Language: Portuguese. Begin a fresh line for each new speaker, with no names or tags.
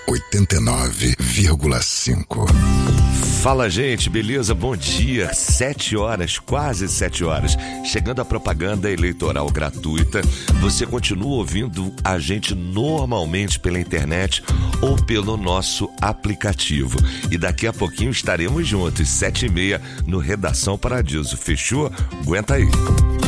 89,5.
Fala, gente, beleza? Bom dia. 7 horas, quase 7 horas. Chegando a propaganda eleitoral gratuita. Você continua ouvindo a gente normalmente pela internet ou pelo nosso aplicativo. E daqui a pouquinho estaremos juntos, 7h30, no Redação Paradiso. Fechou? Aguenta aí.